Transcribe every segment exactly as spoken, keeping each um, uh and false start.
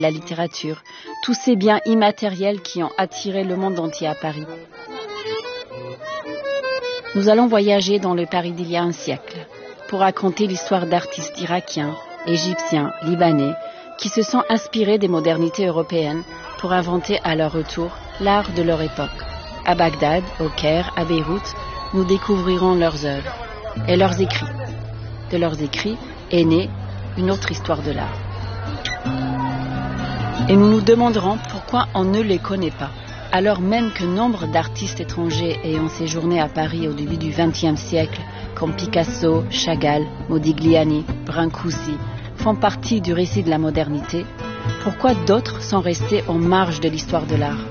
la littérature, tous ces biens immatériels qui ont attiré le monde entier à Paris. Nous allons voyager dans le Paris d'il y a un siècle pour raconter l'histoire d'artistes irakiens, égyptiens, libanais, qui se sont inspirés des modernités européennes pour inventer à leur retour l'art de leur époque. À Bagdad, au Caire, à Beyrouth, nous découvrirons leurs œuvres et leurs écrits. De leurs écrits est née une autre histoire de l'art. Et nous nous demanderons pourquoi on ne les connaît pas, alors même que nombre d'artistes étrangers ayant séjourné à Paris au début du vingtième siècle, comme Picasso, Chagall, Modigliani, Brancusi, font partie du récit de la modernité, pourquoi d'autres sont restés en marge de l'histoire de l'art?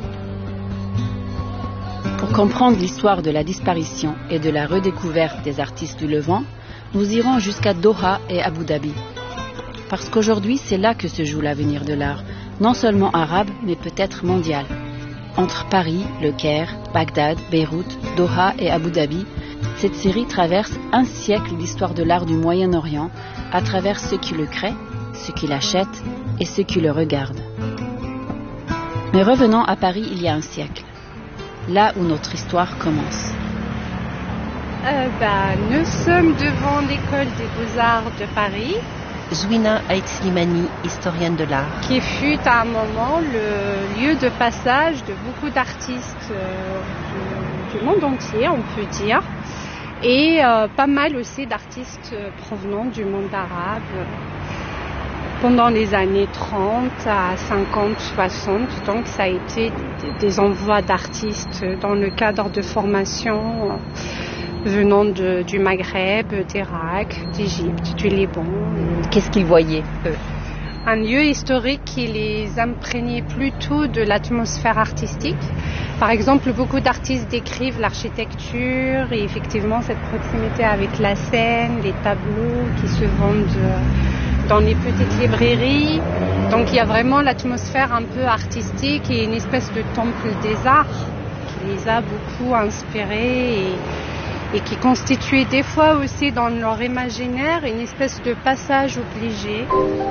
Pour comprendre l'histoire de la disparition et de la redécouverte des artistes du Levant, nous irons jusqu'à Doha et Abu Dhabi. Parce qu'aujourd'hui, c'est là que se joue l'avenir de l'art, non seulement arabe, mais peut-être mondial. Entre Paris, le Caire, Bagdad, Beyrouth, Doha et Abu Dhabi, cette série traverse un siècle d'histoire de l'art du Moyen-Orient à travers ceux qui le créent, ceux qui l'achètent et ceux qui le regardent. Mais revenons à Paris il y a un siècle, là où notre histoire commence. Euh, bah, nous sommes devant l'école des Beaux-Arts de Paris. Zouina Aït-Slimani, historienne de l'art. Qui fut à un moment le lieu de passage de beaucoup d'artistes euh, du, du monde entier, on peut dire. Et euh, pas mal aussi d'artistes provenant du monde arabe euh, pendant les années trente à cinquante, soixante. Donc ça a été des envois d'artistes dans le cadre de formation euh, venant de, du Maghreb, d'Irak, d'Égypte, du Liban. Qu'est-ce qu'ils voyaient, eux? Un lieu historique qui les imprégnait plutôt de l'atmosphère artistique. Par exemple, beaucoup d'artistes décrivent l'architecture et effectivement cette proximité avec la scène, les tableaux qui se vendent dans les petites librairies. Donc il y a vraiment l'atmosphère un peu artistique et une espèce de temple des arts qui les a beaucoup inspirés et et qui constituait des fois aussi dans leur imaginaire une espèce de passage obligé.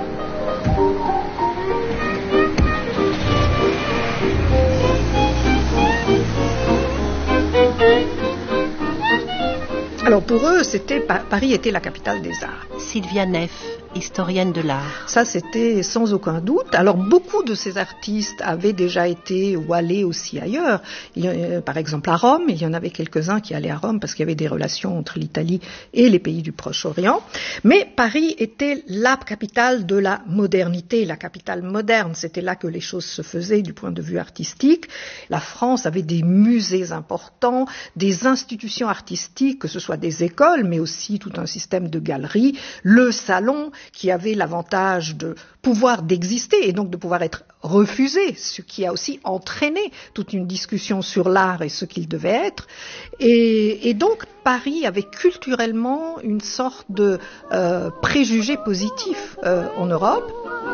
Alors pour eux, c'était Paris était la capitale des arts. Sylvia Neff, historienne de l'art. Ça, c'était sans aucun doute. Alors beaucoup de ces artistes avaient déjà été ou allés aussi ailleurs. Il y a, par exemple à Rome, il y en avait quelques-uns qui allaient à Rome parce qu'il y avait des relations entre l'Italie et les pays du Proche-Orient. Mais Paris était la capitale de la modernité, la capitale moderne. C'était là que les choses se faisaient du point de vue artistique. La France avait des musées importants, des institutions artistiques, que ce soit des écoles, mais aussi tout un système de galeries, le salon qui avait l'avantage de pouvoir d'exister et donc de pouvoir être refusé, ce qui a aussi entraîné toute une discussion sur l'art et ce qu'il devait être. Et, et donc Paris avait culturellement une sorte de euh, préjugé positif euh, en Europe.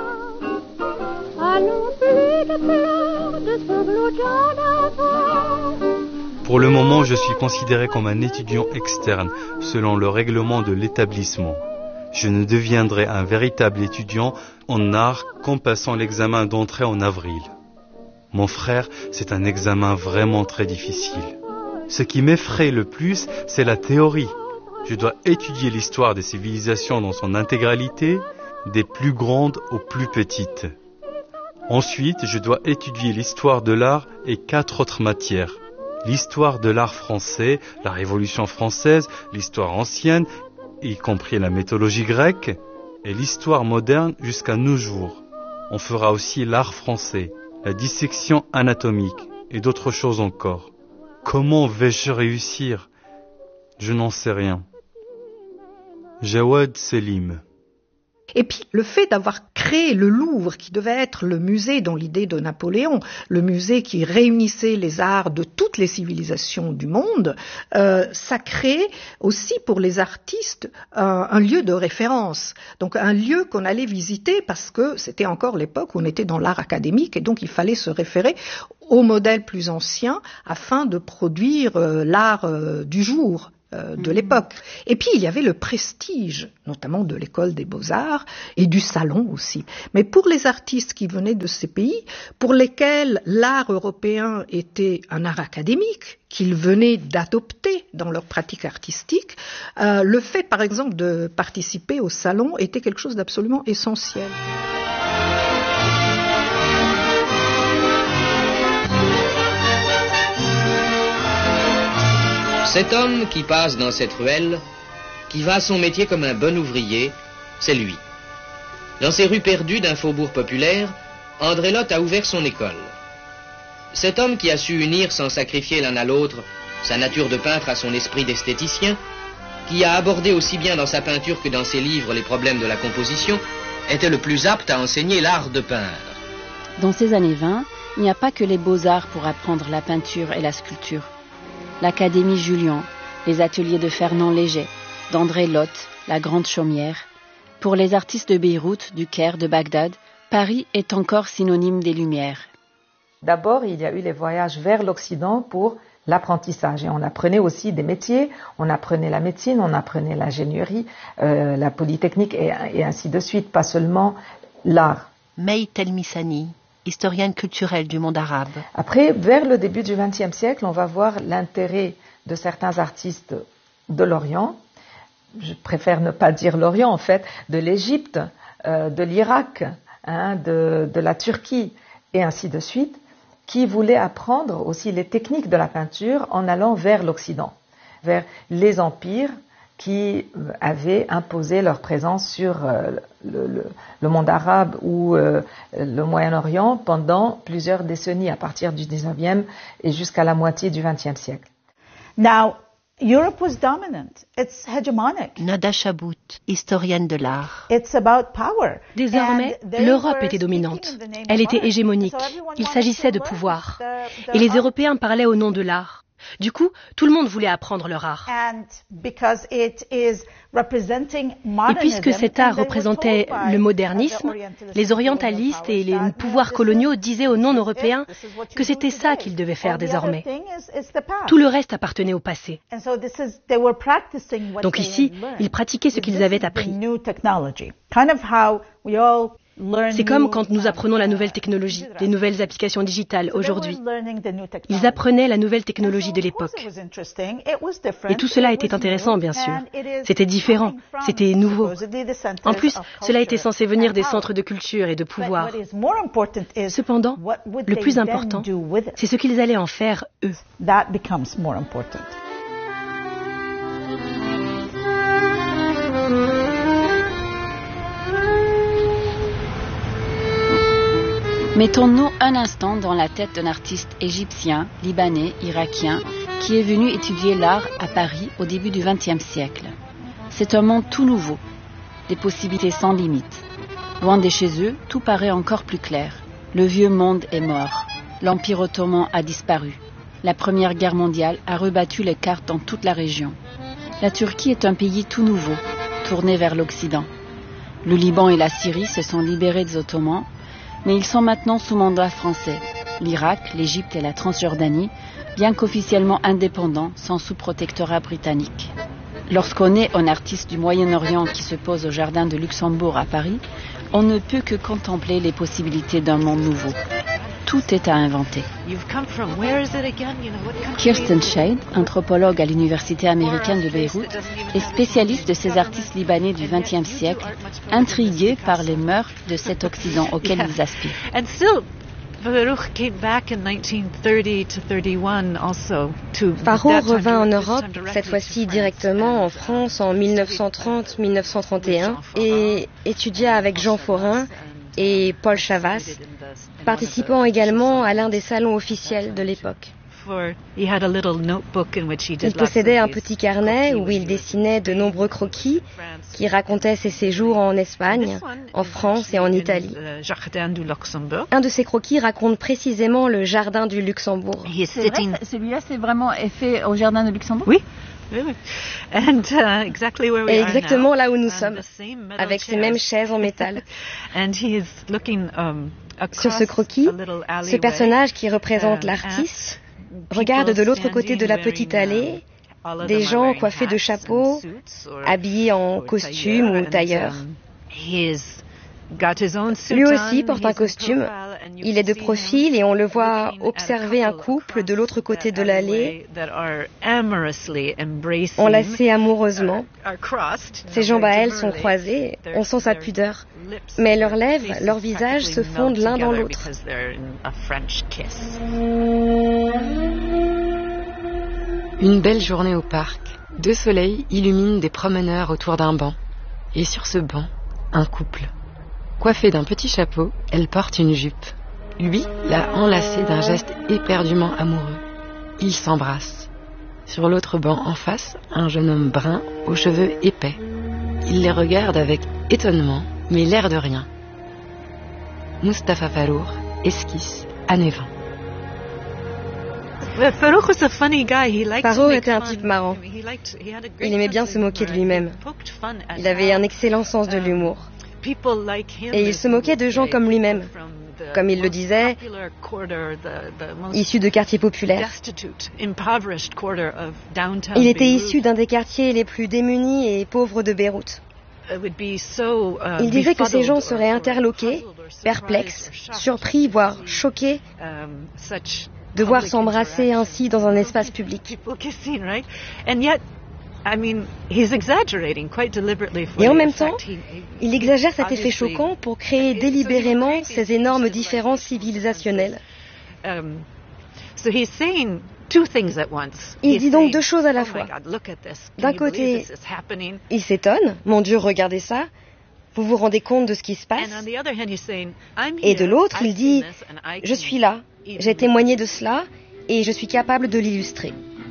Pour le moment, je suis considéré comme un étudiant externe, selon le règlement de l'établissement. Je ne deviendrai un véritable étudiant en art qu'en passant l'examen d'entrée en avril. Mon frère, c'est un examen vraiment très difficile. Ce qui m'effraie le plus, c'est la théorie. Je dois étudier l'histoire des civilisations dans son intégralité, des plus grandes aux plus petites. Ensuite, je dois étudier l'histoire de l'art et quatre autres matières. L'histoire de l'art français, la Révolution française, l'histoire ancienne, y compris la mythologie grecque, et l'histoire moderne jusqu'à nos jours. On fera aussi l'art français, la dissection anatomique et d'autres choses encore. Comment vais-je réussir? Je n'en sais rien. Jawad Selim. Et puis le fait d'avoir créé le Louvre, qui devait être le musée dans l'idée de Napoléon, le musée qui réunissait les arts de toutes les civilisations du monde, euh, ça crée aussi pour les artistes un, un lieu de référence, donc un lieu qu'on allait visiter parce que c'était encore l'époque où on était dans l'art académique et donc il fallait se référer aux modèles plus anciens afin de produire euh, l'art euh, du jour. euh, de l'époque. Et puis il y avait le prestige, notamment de l'école des beaux-arts et du salon aussi. Mais pour les artistes qui venaient de ces pays, pour lesquels l'art européen était un art académique, qu'ils venaient d'adopter dans leur pratique artistique, euh, le fait par exemple de participer au salon était quelque chose d'absolument essentiel. Cet homme qui passe dans cette ruelle, qui va à son métier comme un bon ouvrier, c'est lui. Dans ces rues perdues d'un faubourg populaire, André Lotte a ouvert son école. Cet homme qui a su unir sans sacrifier l'un à l'autre sa nature de peintre à son esprit d'esthéticien, qui a abordé aussi bien dans sa peinture que dans ses livres les problèmes de la composition, était le plus apte à enseigner l'art de peindre. Dans ces années vingt, il n'y a pas que les beaux-arts pour apprendre la peinture et la sculpture. L'Académie Julian, les ateliers de Fernand Léger, d'André Lotte, la Grande Chaumière. Pour les artistes de Beyrouth, du Caire, de Bagdad, Paris est encore synonyme des Lumières. D'abord, il y a eu les voyages vers l'Occident pour l'apprentissage. Et on apprenait aussi des métiers, on apprenait la médecine, on apprenait l'ingénierie, euh, la polytechnique et, et ainsi de suite, pas seulement l'art. May Telmisani, historienne culturelle du monde arabe. Après, vers le début du vingtième siècle, on va voir l'intérêt de certains artistes de l'Orient, je préfère ne pas dire l'Orient en fait, de l'Égypte, euh, de l'Irak, hein, de, de la Turquie et ainsi de suite, qui voulaient apprendre aussi les techniques de la peinture en allant vers l'Occident, vers les empires qui avaient imposé leur présence sur euh, le, le, le monde arabe ou euh, le Moyen-Orient pendant plusieurs décennies, à partir du dix-neuvième et jusqu'à la moitié du vingtième siècle. Now, Europe was dominant. It's hegemonic. Nada Chabout, historienne de l'art. It's about power. Désormais, l'Europe était dominante. Elle était hégémonique. Il s'agissait de pouvoir. Et les Européens parlaient au nom de l'art. Du coup, tout le monde voulait apprendre leur art. Et puisque cet art représentait le modernisme, les orientalistes et les pouvoirs coloniaux disaient aux non-européens que c'était ça qu'ils devaient faire désormais. Tout le reste appartenait au passé. Donc ici, ils pratiquaient ce qu'ils avaient appris. C'est comme quand nous apprenons la nouvelle technologie, les nouvelles applications digitales aujourd'hui. Ils apprenaient la nouvelle technologie de l'époque. Et tout cela était intéressant, bien sûr. C'était différent, c'était nouveau. En plus, cela était censé venir des centres de culture et de pouvoir. Cependant, le plus important, c'est ce qu'ils allaient en faire, eux. Mettons-nous un instant dans la tête d'un artiste égyptien, libanais, irakien, qui est venu étudier l'art à Paris au début du vingtième siècle. C'est un monde tout nouveau, des possibilités sans limite. Loin de chez eux, tout paraît encore plus clair. Le vieux monde est mort, l'Empire ottoman a disparu. La Première Guerre mondiale a rebattu les cartes dans toute la région. La Turquie est un pays tout nouveau, tourné vers l'Occident. Le Liban et la Syrie se sont libérés des Ottomans, mais ils sont maintenant sous mandat français. L'Irak, l'Égypte et la Transjordanie, bien qu'officiellement indépendants, sont sous protectorat britannique. Lorsqu'on est un artiste du Moyen-Orient qui se pose au jardin de Luxembourg à Paris, on ne peut que contempler les possibilités d'un monde nouveau. Tout est à inventer. Kirsten Shade, anthropologue à l'université américaine de Beyrouth, est spécialiste de ces artistes libanais du vingtième siècle, intriguée par les mœurs de cet Occident auquel ils aspirent. Paro revint en Europe, cette fois-ci directement en France en mille neuf cent trente mille neuf cent trente et un, et étudia avec Jean Forain et Paul Chavas, participant également à l'un des salons officiels de l'époque. Il possédait un petit carnet où il dessinait de nombreux croquis qui racontaient ses séjours en Espagne, en France et en Italie. Un de ces croquis raconte précisément le jardin du Luxembourg. C'est vrai, celui-là, c'est vraiment fait au jardin de Luxembourg? Oui. Et exactement là où nous sommes, avec ces mêmes chaises en métal. Sur ce croquis, ce personnage qui représente l'artiste regarde de l'autre côté de la petite allée Des gens coiffés de chapeaux, habillés en costume ou tailleur. Lui aussi porte un costume. Il est de profil et on le voit observer un couple de l'autre côté de l'allée, enlacés amoureusement. Ses jambes à elle sont croisées, on sent sa pudeur. Mais leurs lèvres, leurs visages se fondent l'un dans l'autre. Une belle journée au parc. Deux soleils illuminent des promeneurs autour d'un banc. Et sur ce banc, un couple. Coiffée d'un petit chapeau, elle porte une jupe. Lui l'a enlacée d'un geste éperdument amoureux. Ils s'embrassent. Sur l'autre banc en face, un jeune homme brun aux cheveux épais. Il les regarde avec étonnement, mais l'air de rien. Mustapha Farrour esquisse années vingt. Farrour était un type marrant. Il aimait bien se moquer de lui-même. Il avait un excellent sens de l'humour. Et il se moquait de gens comme lui-même, comme il le disait, issus de quartiers populaires. Il était issu d'un des quartiers les plus démunis et pauvres de Beyrouth. Il disait que ces gens seraient interloqués, perplexes, surpris, voire choqués de voir s'embrasser ainsi dans un espace public. Et en même temps, il exagère cet effet choquant pour créer délibérément ces énormes différences civilisationnelles. Il dit donc deux choses à la fois. D'un côté, il s'étonne, « Mon Dieu, regardez ça, vous vous rendez compte de ce qui se passe ?» Et de l'autre, il dit, « Je suis là, j'ai témoigné de cela et je suis capable de l'illustrer. »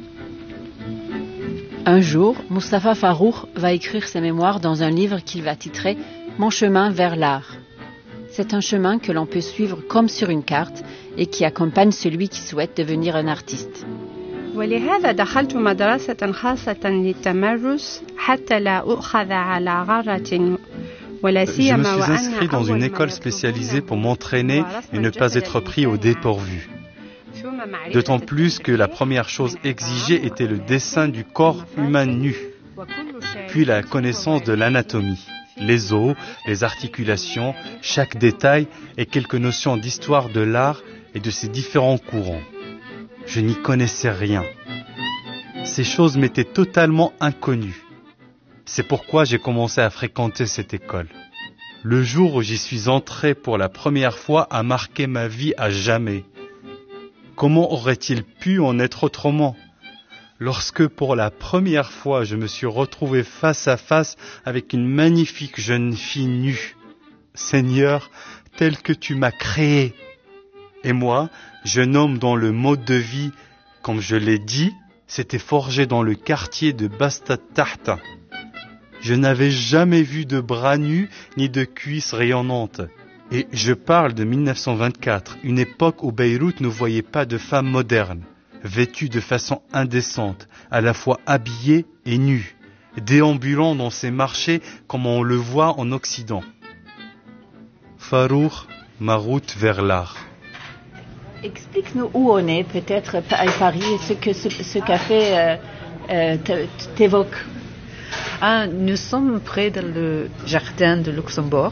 Un jour, Mustapha Farrour va écrire ses mémoires dans un livre qu'il va titrer « Mon chemin vers l'art ». C'est un chemin que l'on peut suivre comme sur une carte et qui accompagne celui qui souhaite devenir un artiste. ولهذا دخلت مدرسة خاصة للتمرس حتى لا أؤخذ على غرة ولا Je me سيما suis inscrit وأن dans une أول ما école spécialisée pour m'entraîner et ne pas être pris au dépourvu. D'autant plus que la première chose exigée était le dessin du corps humain nu, puis la connaissance de l'anatomie, les os, les articulations, chaque détail et quelques notions d'histoire de l'art et de ses différents courants. Je n'y connaissais rien. Ces choses m'étaient totalement inconnues. C'est pourquoi j'ai commencé à fréquenter cette école. Le jour où j'y suis entré pour la première fois a marqué ma vie à jamais. Comment aurait-il pu en être autrement? Lorsque pour la première fois je me suis retrouvé face à face avec une magnifique jeune fille nue. Seigneur, tel que tu m'as créé. Et moi, jeune homme dont le mode de vie, comme je l'ai dit, s'était forgé dans le quartier de Bastad Tahta. Je n'avais jamais vu de bras nus ni de cuisses rayonnantes. Et je parle de mille neuf cent vingt-quatre, une époque où Beyrouth ne voyait pas de femmes modernes, vêtues de façon indécente, à la fois habillées et nues, déambulant dans ces marchés comme on le voit en Occident. Farrour, ma route vers l'art. Explique-nous où on est, peut-être à Paris, ce que ce, ce café euh, euh, t'évoque. Ah, nous sommes près du jardin de Luxembourg.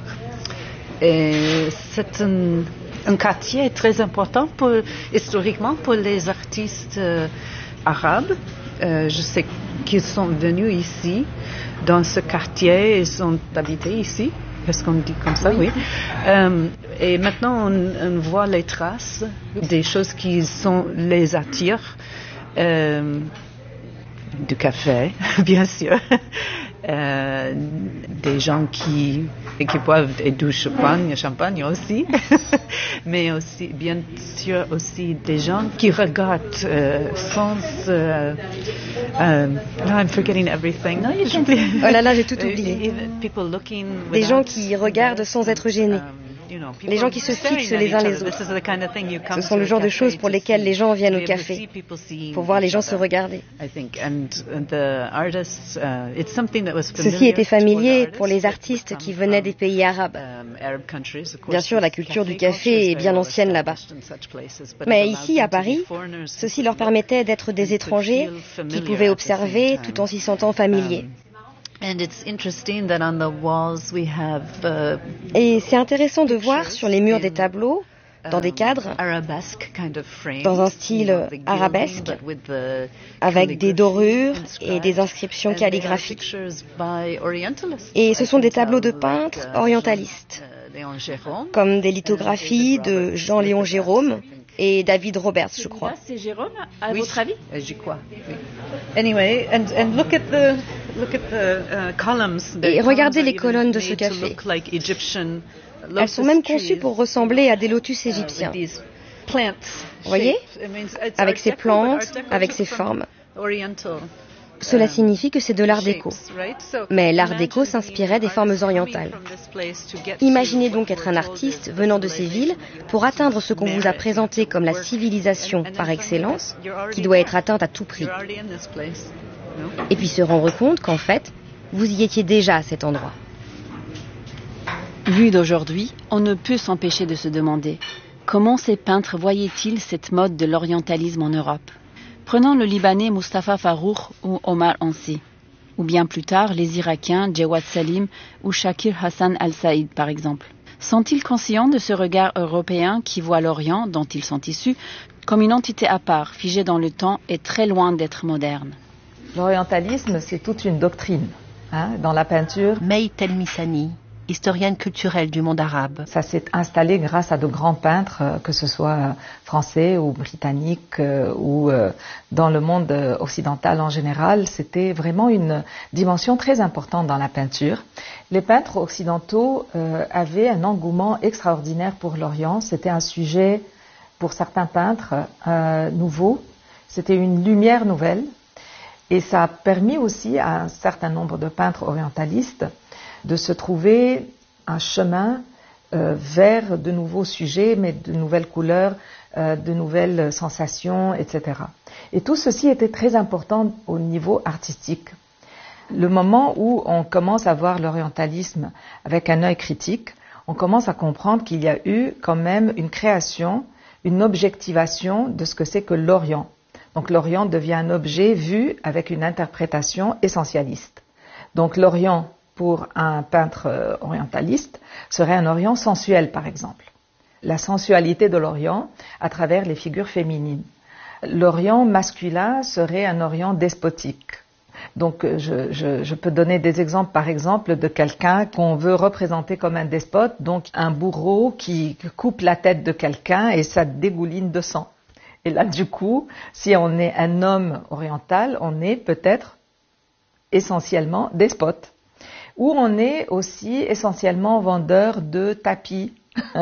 Et c'est un, un quartier très important pour, historiquement pour les artistes euh, arabes. Euh, je sais qu'ils sont venus ici, dans ce quartier, ils sont habités ici. Est-ce qu'on dit comme ça? Oui. oui. Euh, et maintenant, on, on voit les traces des choses qui sont, les attirent. Euh, du café, bien sûr. Euh, des gens qui, qui boivent du champagne, champagne aussi. Mais aussi, bien sûr, aussi des gens qui regardent euh, sans... Euh, euh, no, I'm forgetting everything. No, you can... Oh là là, j'ai tout oublié. Des gens qui regardent sans être gênés. Les gens qui se fixent les uns les autres. Ce sont le genre de choses pour lesquelles les gens viennent au café, pour voir les gens se regarder. Ceci était familier pour les artistes qui venaient des pays arabes. Bien sûr, la culture du café est bien ancienne là-bas. Mais ici, à Paris, ceci leur permettait d'être des étrangers qui pouvaient observer tout en s'y sentant familiers. Et c'est intéressant de voir sur les murs des tableaux, dans des cadres, dans un style arabesque, avec des dorures et des inscriptions calligraphiques. Et ce sont des tableaux de peintres orientalistes, comme des lithographies de Jean-Léon Gérôme et David Roberts, je crois. C'est Jérôme, à votre avis? J'y crois. Anyway, and and look at the look at the uh, columns. Et regardez les colonnes de ce café. Elles sont même conçues pour ressembler à des lotus égyptiens. Vous voyez? Avec ces plantes, avec ces formes. Cela signifie que c'est de l'art déco. Mais l'art déco s'inspirait des formes orientales. Imaginez donc être un artiste venant de ces villes pour atteindre ce qu'on vous a présenté comme la civilisation par excellence, qui doit être atteinte à tout prix. Et puis se rendre compte qu'en fait, vous y étiez déjà à cet endroit. Vu d'aujourd'hui, on ne peut s'empêcher de se demander comment ces peintres voyaient-ils cette mode de l'orientalisme en Europe. Prenons le Libanais Mustapha Farroukh ou Omar Ansi, ou bien plus tard les Irakiens Djawad Salim ou Shakir Hassan al-Saïd par exemple. Sont-ils conscients de ce regard européen qui voit l'Orient, dont ils sont issus, comme une entité à part, figée dans le temps et très loin d'être moderne? L'orientalisme, c'est toute une doctrine. Hein, dans la peinture, May Telmisani, historienne culturelle du monde arabe. Ça s'est installé grâce à de grands peintres, que ce soit français ou britanniques ou dans le monde occidental en général. C'était vraiment une dimension très importante dans la peinture. Les peintres occidentaux euh, avaient un engouement extraordinaire pour l'Orient. C'était un sujet, pour certains peintres, euh, nouveau. C'était une lumière nouvelle. Et ça a permis aussi à un certain nombre de peintres orientalistes de se trouver un chemin euh, vers de nouveaux sujets, mais de nouvelles couleurs, euh, de nouvelles sensations, et cetera. Et tout ceci était très important au niveau artistique. Le moment où on commence à voir l'orientalisme avec un œil critique, on commence à comprendre qu'il y a eu quand même une création, une objectivation de ce que c'est que l'Orient. Donc l'Orient devient un objet vu avec une interprétation essentialiste. Donc l'Orient, pour un peintre orientaliste, serait un Orient sensuel, par exemple. La sensualité de l'Orient à travers les figures féminines. L'Orient masculin serait un Orient despotique. Donc je, je, je peux donner des exemples, par exemple, de quelqu'un qu'on veut représenter comme un despote, donc un bourreau qui coupe la tête de quelqu'un et ça dégouline de sang. Et là, du coup, si on est un homme oriental, on est peut-être essentiellement despote. Ou on est aussi essentiellement vendeur de tapis.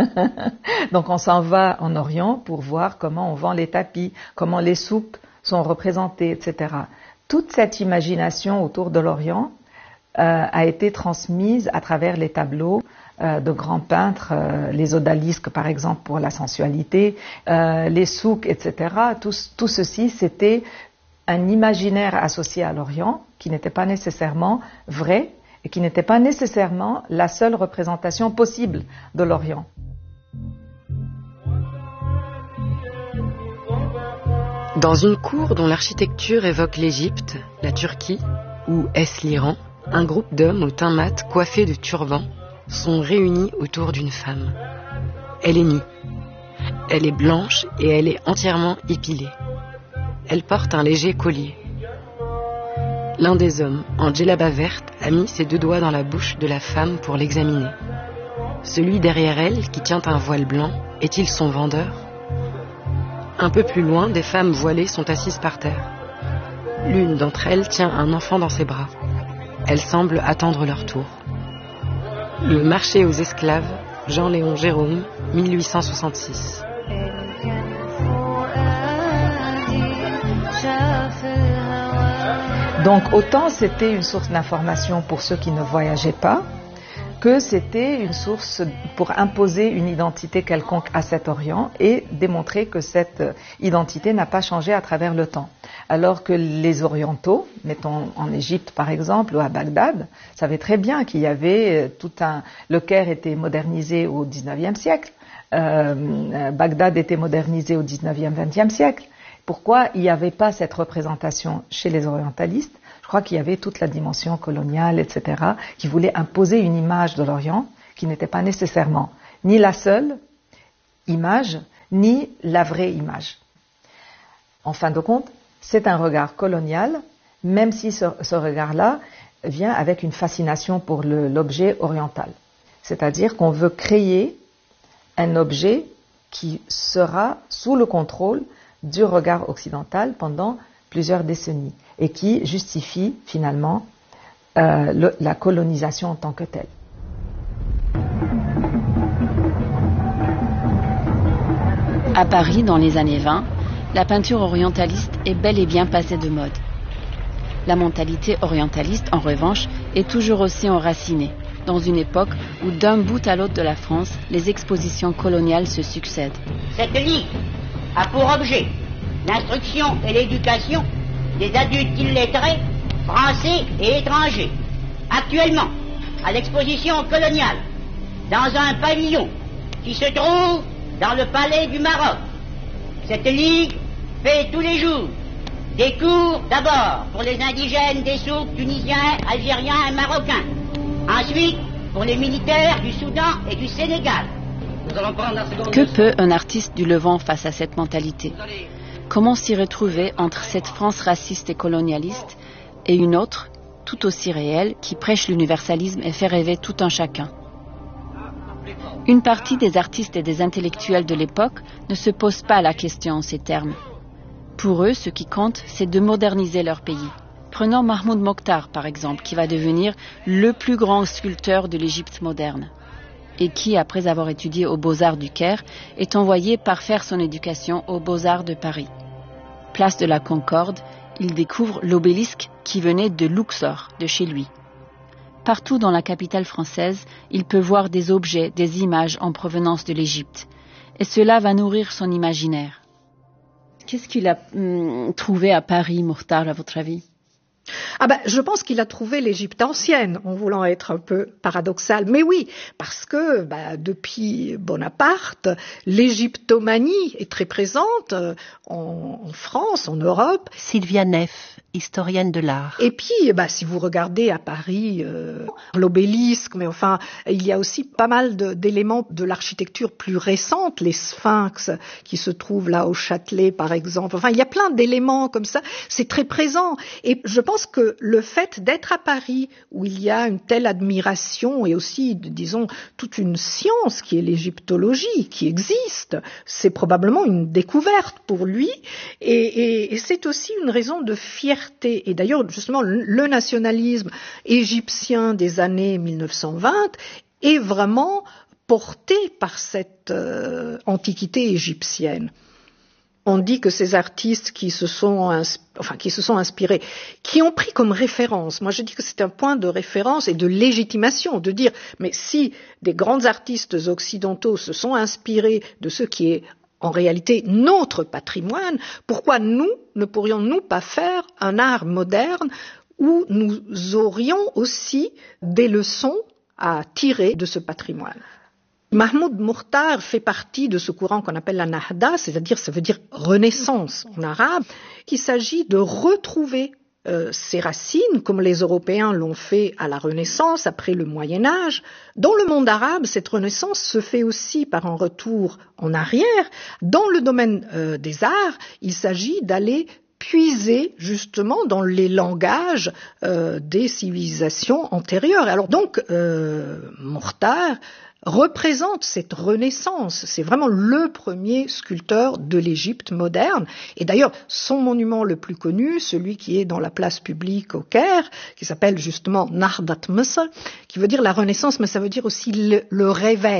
Donc on s'en va en Orient pour voir comment on vend les tapis, comment les souks sont représentés, et cetera. Toute cette imagination autour de l'Orient euh, a été transmise à travers les tableaux euh, de grands peintres, euh, les odalisques par exemple pour la sensualité, euh, les souks, et cetera. Tout, tout ceci, c'était un imaginaire associé à l'Orient qui n'était pas nécessairement vrai, et qui n'était pas nécessairement la seule représentation possible de l'Orient. Dans une cour dont l'architecture évoque l'Égypte, la Turquie ou est-ce l'Iran, un groupe d'hommes au teint mat coiffés de turbans sont réunis autour d'une femme. Elle est nue. Elle est blanche et elle est entièrement épilée. Elle porte un léger collier. L'un des hommes, en djellaba verte, a mis ses deux doigts dans la bouche de la femme pour l'examiner. Celui derrière elle, qui tient un voile blanc, est-il son vendeur? Un peu plus loin, des femmes voilées sont assises par terre. L'une d'entre elles tient un enfant dans ses bras. Elles semblent attendre leur tour. Le marché aux esclaves, Jean-Léon Gérôme, mille huit cent soixante-six. Donc autant c'était une source d'information pour ceux qui ne voyageaient pas, que c'était une source pour imposer une identité quelconque à cet Orient et démontrer que cette identité n'a pas changé à travers le temps. Alors que les Orientaux, mettons en Égypte par exemple, ou à Bagdad, savaient très bien qu'il y avait tout un... Le Caire était modernisé au dix-neuvième siècle, euh, Bagdad était modernisé au dix-neuvième, vingtième siècle. Pourquoi il n'y avait pas cette représentation chez les orientalistes? Je crois qu'il y avait toute la dimension coloniale, et cetera, qui voulait imposer une image de l'Orient qui n'était pas nécessairement ni la seule image, ni la vraie image. En fin de compte, c'est un regard colonial, même si ce, ce regard-là vient avec une fascination pour le, l'objet oriental. C'est-à-dire qu'on veut créer un objet qui sera sous le contrôle du regard occidental pendant plusieurs décennies et qui justifie finalement euh, le, la colonisation en tant que telle. À Paris, dans les années vingt, la peinture orientaliste est bel et bien passée de mode. La mentalité orientaliste, en revanche, est toujours aussi enracinée, dans une époque où d'un bout à l'autre de la France, les expositions coloniales se succèdent. Cette ligue a pour objet l'instruction et l'éducation des adultes illettrés, français et étrangers. Actuellement, à l'exposition coloniale, dans un pavillon qui se trouve dans le palais du Maroc. Cette ligue fait tous les jours des cours d'abord pour les indigènes des souks tunisiens, algériens et marocains. Ensuite, pour les militaires du Soudan et du Sénégal. Nous allons prendre la seconde. Que peut un artiste du Levant face à cette mentalité? Comment s'y retrouver entre cette France raciste et colonialiste et une autre, tout aussi réelle, qui prêche l'universalisme et fait rêver tout un chacun? Une partie des artistes et des intellectuels de l'époque ne se pose pas la question en ces termes. Pour eux, ce qui compte, c'est de moderniser leur pays. Prenons Mahmoud Mokhtar, par exemple, qui va devenir le plus grand sculpteur de l'Égypte moderne et qui, après avoir étudié aux Beaux-Arts du Caire, est envoyé parfaire son éducation aux Beaux-Arts de Paris. Place de la Concorde, il découvre l'obélisque qui venait de Luxor, de chez lui. Partout dans la capitale française, il peut voir des objets, des images en provenance de l'Égypte. Et cela va nourrir son imaginaire. Qu'est-ce qu'il a hum, trouvé à Paris, Mokhtar, à votre avis? Ah ben, je pense qu'il a trouvé l'Égypte ancienne, en voulant être un peu paradoxal. Mais oui, parce que ben, depuis Bonaparte, l'égyptomanie est très présente en, en France, en Europe. Sylvia Neff, historienne de l'art. Et puis, ben, si vous regardez à Paris euh, l'obélisque, mais enfin, il y a aussi pas mal de, d'éléments de l'architecture plus récente, les sphinx qui se trouvent là au Châtelet, par exemple. Enfin, il y a plein d'éléments comme ça. C'est très présent. Et je pense que le fait d'être à Paris, où il y a une telle admiration et aussi, disons, toute une science qui est l'égyptologie, qui existe, c'est probablement une découverte pour lui et, et, et c'est aussi une raison de fierté. Et d'ailleurs, justement, le nationalisme égyptien des années mille neuf cent vingt est vraiment porté par cette euh, antiquité égyptienne. On dit que ces artistes qui se sont, enfin, qui se sont inspirés, qui ont pris comme référence, moi je dis que c'est un point de référence et de légitimation, de dire, mais si des grands artistes occidentaux se sont inspirés de ce qui est en réalité notre patrimoine, pourquoi nous ne pourrions-nous pas faire un art moderne où nous aurions aussi des leçons à tirer de ce patrimoine? Mahmoud Mokhtar fait partie de ce courant qu'on appelle la Nahda, c'est-à-dire, ça veut dire renaissance en arabe, qu'il s'agit de retrouver euh, ses racines, comme les Européens l'ont fait à la Renaissance, après le Moyen-Âge. Dans le monde arabe, cette renaissance se fait aussi par un retour en arrière. Dans le domaine euh, des arts, il s'agit d'aller puiser justement dans les langages euh, des civilisations antérieures. Alors donc, euh, Mokhtar représente cette renaissance. C'est vraiment le premier sculpteur de l'Égypte moderne. Et d'ailleurs, son monument le plus connu, celui qui est dans la place publique au Caire, qui s'appelle justement Nahdat Misr, qui veut dire la renaissance, mais ça veut dire aussi le, le réveil.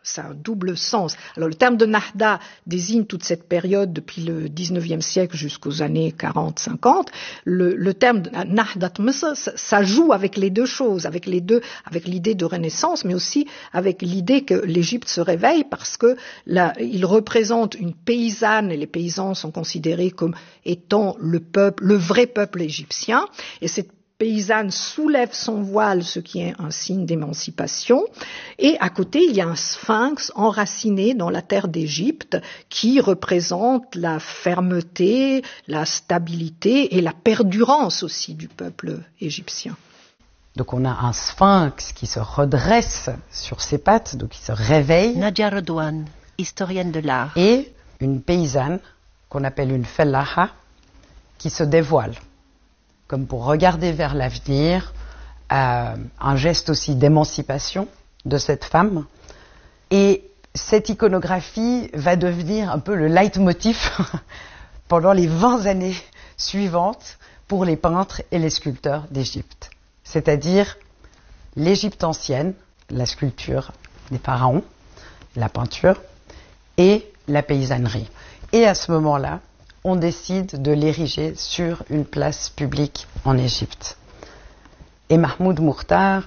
ça a un double sens. Alors le terme de Nahda désigne toute cette période depuis le dix-neuvième siècle jusqu'aux années quarante cinquante. Le, le terme Nahdat Misr, ça joue avec les deux choses, avec les deux, avec l'idée de renaissance, mais aussi avec l'idée que l'Égypte se réveille parce que là, il représente une paysanne et les paysans sont considérés comme étant le peuple, le vrai peuple égyptien. Et cette paysanne soulève son voile, ce qui est un signe d'émancipation. Et à côté, il y a un sphinx enraciné dans la terre d'Égypte qui représente la fermeté, la stabilité et la perdurance aussi du peuple égyptien. Donc on a un sphinx qui se redresse sur ses pattes, donc qui se réveille. Nadia Redouane, historienne de l'art. Et une paysanne qu'on appelle une fellaha qui se dévoile, comme pour regarder vers l'avenir, euh, un geste aussi d'émancipation de cette femme. Et cette iconographie va devenir un peu le leitmotiv pendant les vingt années suivantes pour les peintres et les sculpteurs d'Égypte. C'est-à-dire l'Égypte ancienne, la sculpture des pharaons, la peinture et la paysannerie. Et à ce moment-là, on décide de l'ériger sur une place publique en Égypte. Et Mahmoud Moukhtar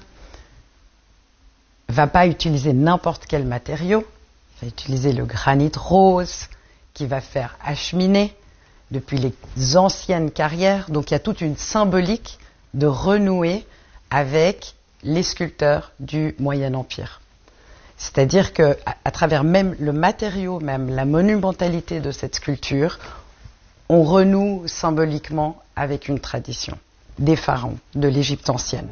va pas utiliser n'importe quel matériau, il va utiliser le granit rose qui va faire acheminer depuis les anciennes carrières. Donc il y a toute une symbolique de renouer avec les sculpteurs du Moyen Empire. C'est-à-dire que à, à travers même le matériau, même la monumentalité de cette sculpture, on renoue symboliquement avec une tradition des pharaons de l'Égypte ancienne.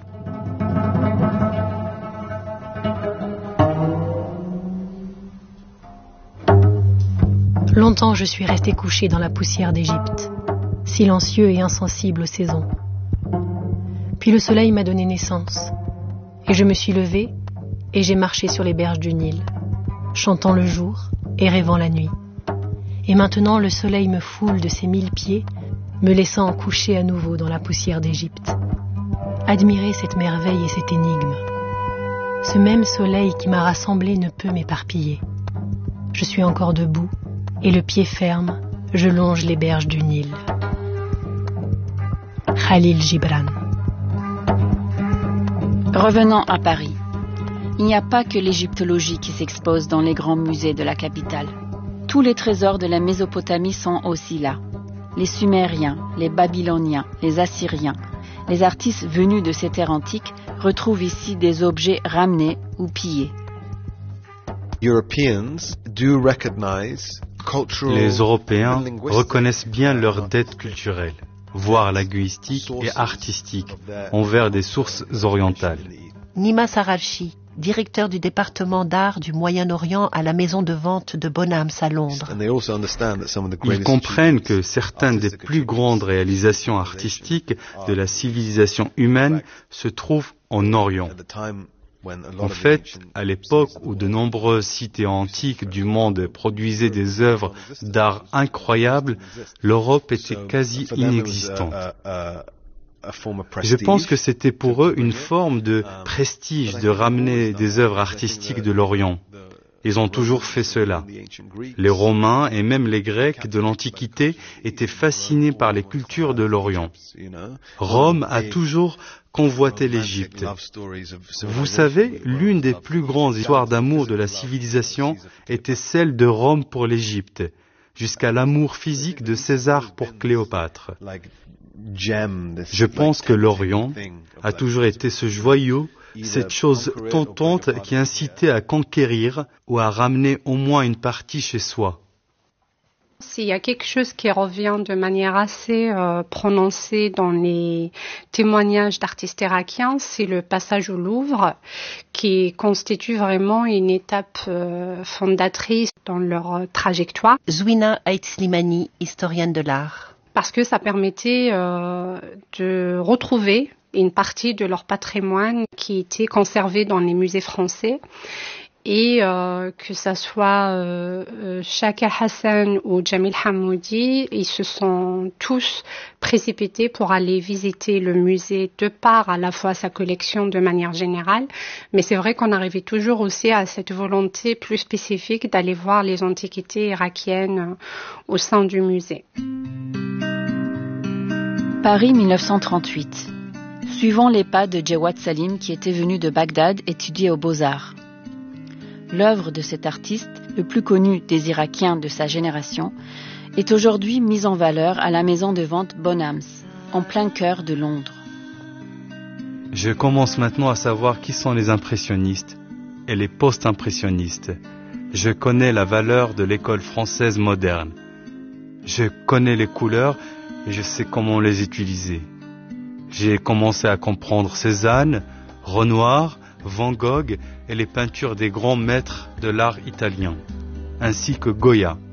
Longtemps je suis resté couché dans la poussière d'Égypte, silencieux et insensible aux saisons. Puis le soleil m'a donné naissance, et je me suis levé et j'ai marché sur les berges du Nil, chantant le jour et rêvant la nuit. Et maintenant le soleil me foule de ses mille pieds, me laissant coucher à nouveau dans la poussière d'Égypte. Admirez cette merveille et cette énigme. Ce même soleil qui m'a rassemblé ne peut m'éparpiller. Je suis encore debout, et le pied ferme, je longe les berges du Nil. Khalil Gibran. Revenons à Paris. Il n'y a pas que l'égyptologie qui s'expose dans les grands musées de la capitale. Tous les trésors de la Mésopotamie sont aussi là. Les Sumériens, les Babyloniens, les Assyriens, les artistes venus de ces terres antiques retrouvent ici des objets ramenés ou pillés. Les Européens reconnaissent bien leur dette culturelle, voire linguistique et artistique, envers des sources orientales. Nima Saralchi, directeur du département d'art du Moyen-Orient à la maison de vente de Bonhams à Londres. Ils comprennent que certaines des plus grandes réalisations artistiques de la civilisation humaine se trouvent en Orient. En fait, à l'époque où de nombreuses cités antiques du monde produisaient des œuvres d'art incroyables, l'Europe était quasi inexistante. Je pense que c'était pour eux une forme de prestige de ramener des œuvres artistiques de l'Orient. Ils ont toujours fait cela. Les Romains et même les Grecs de l'Antiquité étaient fascinés par les cultures de l'Orient. Rome a toujours convoité l'Égypte. Vous savez, l'une des plus grandes histoires d'amour de la civilisation était celle de Rome pour l'Égypte, jusqu'à l'amour physique de César pour Cléopâtre. Je pense que l'Orient a toujours été ce joyau, cette chose tentante qui incitait à conquérir ou à ramener au moins une partie chez soi. S'il y a quelque chose qui revient de manière assez euh, prononcée dans les témoignages d'artistes irakiens, c'est le passage au Louvre, qui constitue vraiment une étape euh, fondatrice dans leur euh, trajectoire. Zouina Ait Slimani, historienne de l'art. Parce que ça permettait euh, de retrouver une partie de leur patrimoine qui était conservé dans les musées français Et euh, que ça soit euh, euh, Shaka Hassan ou Jamil Hamoudi, ils se sont tous précipités pour aller visiter le musée de par à la fois sa collection de manière générale, mais c'est vrai qu'on arrivait toujours aussi à cette volonté plus spécifique d'aller voir les antiquités irakiennes au sein du musée. Paris mille neuf cent trente-huit. Suivons les pas de Jawad Salim qui était venu de Bagdad étudier aux Beaux-Arts. L'œuvre de cet artiste, le plus connu des Irakiens de sa génération, est aujourd'hui mise en valeur à la maison de vente Bonhams, en plein cœur de Londres. Je commence maintenant à savoir qui sont les impressionnistes et les post-impressionnistes. Je connais la valeur de l'école française moderne. Je connais les couleurs et je sais comment les utiliser. J'ai commencé à comprendre Cézanne, Renoir, Van Gogh et les peintures des grands maîtres de l'art italien, ainsi que Goya.